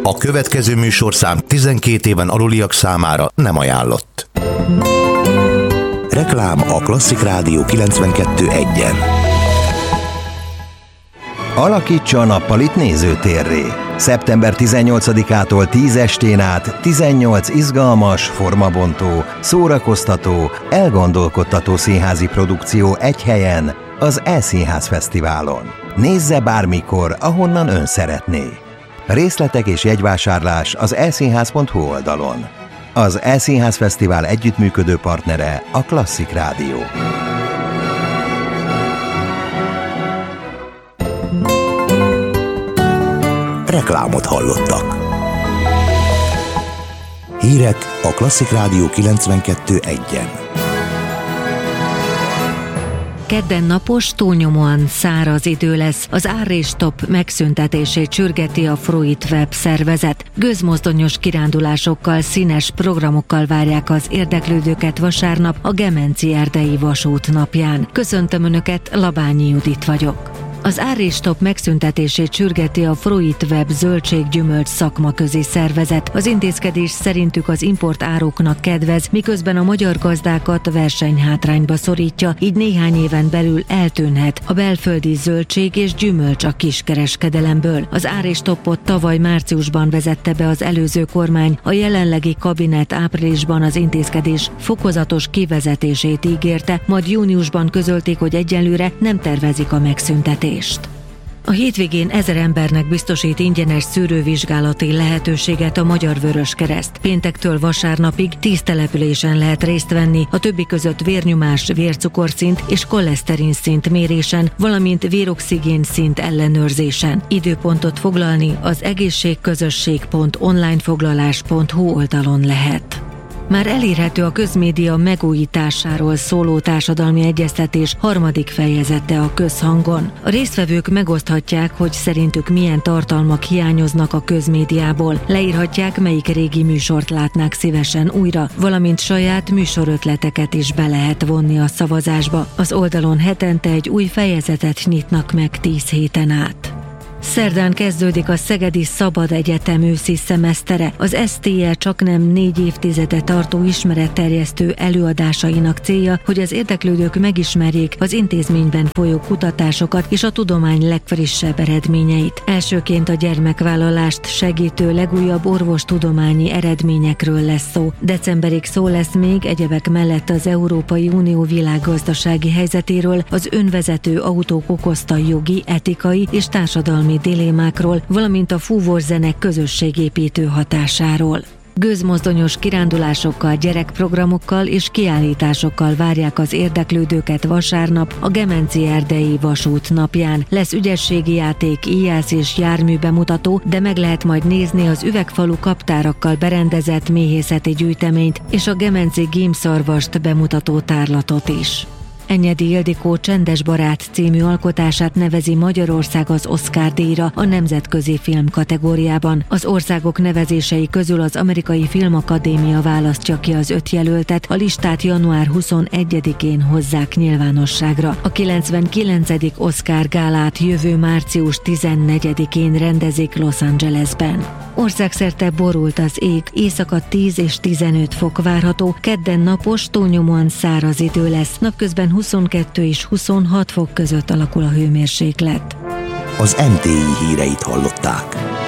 A következő műsorszám 12 éven aluliak számára nem ajánlott. Reklám a Klasszik Rádió 92.1-en. Alakítsa a nappalit nézőtérré. Szeptember 18-ától 10 estén át 18 izgalmas, formabontó, szórakoztató, elgondolkodtató színházi produkció egy helyen, az E-Színház Fesztiválon. Nézze bármikor, ahonnan ön szeretné. Részletek és jegyvásárlás az eszínház.hu oldalon. Az E-Színház Fesztivál együttműködő partnere a Klasszik Rádió. Reklámot hallottak. Hírek a Klasszik Rádió 92.1-en. Kedden napos, túlnyomóan száraz idő lesz. Az árrés-stop megszüntetését sürgeti a Fruit Web szervezet. Gőzmozdonyos kirándulásokkal, színes programokkal várják az érdeklődőket vasárnap a Gemenci Erdei Vasút napján. Köszöntöm Önöket, Labányi Judit vagyok. Az árrés-stop megszüntetését sürgeti a Fruit Web zöldség-gyümölcs szakmaközi szervezet. Az intézkedés szerintük az import áruknak kedvez, miközben a magyar gazdákat versenyhátrányba szorítja, így néhány éven belül eltűnhet a belföldi zöldség és gyümölcs a kiskereskedelemből. Az árrés-stopot tavaly márciusban vezette be az előző kormány, a jelenlegi kabinet áprilisban az intézkedés fokozatos kivezetését ígérte, majd júniusban közölték, hogy egyelőre nem tervezik a megszüntetést. A hétvégén 1000 embernek biztosít ingyenes szűrővizsgálati lehetőséget a Magyar Vöröskereszt. Péntektől vasárnapig 10 településen lehet részt venni, a többi között vérnyomás, vércukorszint és koleszterinszint mérésen, valamint véroxigén-szint ellenőrzésen. Időpontot foglalni az egészségközösség.onlinefoglalás.hu oldalon lehet. Már elérhető a közmédia megújításáról szóló társadalmi egyeztetés harmadik fejezete a Közhangon. A résztvevők megoszthatják, hogy szerintük milyen tartalmak hiányoznak a közmédiából. Leírhatják, melyik régi műsort látnák szívesen újra, valamint saját műsorötleteket is be lehet vonni a szavazásba. Az oldalon hetente egy új fejezetet nyitnak meg 10 héten át. Szerdán kezdődik a Szegedi Szabad Egyetem őszi szemesztere. Az STE csaknem 4 évtizede tartó ismeretterjesztő előadásainak célja, hogy az érdeklődők megismerjék az intézményben folyó kutatásokat és a tudomány legfrissebb eredményeit. Elsőként a gyermekvállalást segítő legújabb orvostudományi eredményekről lesz szó. Decemberig szó lesz még egyebek mellett az Európai Unió világgazdasági helyzetéről, az önvezető autók okozta jogi, etikai és társadalmi dilémákról, valamint a fúvorzene közösségépítő hatásáról. Gőzmozdonyos kirándulásokkal, gyerekprogramokkal és kiállításokkal várják az érdeklődőket vasárnap a Gemenci Erdei Vasút napján. Lesz ügyességi játék, íjász és járműbemutató, de meg lehet majd nézni az üvegfalú kaptárakkal berendezett méhészeti gyűjteményt és a Gemenci Gímszarvast bemutató tárlatot is. Enyedi Ildikó Csendes barát című alkotását nevezi Magyarország az Oscar-díjra a nemzetközi film kategóriában. Az országok nevezései közül az Amerikai Filmakadémia választja ki az 5 jelöltet, a listát január 21-én hozzák nyilvánosságra. A 99. Oscar gálát jövő március 14-én rendezik Los Angelesben. Országszerte borult az ég, éjszaka 10 és 15 fok várható, kedden napos, túlnyomóan száraz idő lesz, napközben 22 és 26 fok között alakul a hőmérséklet. Az NTI híreit hallották.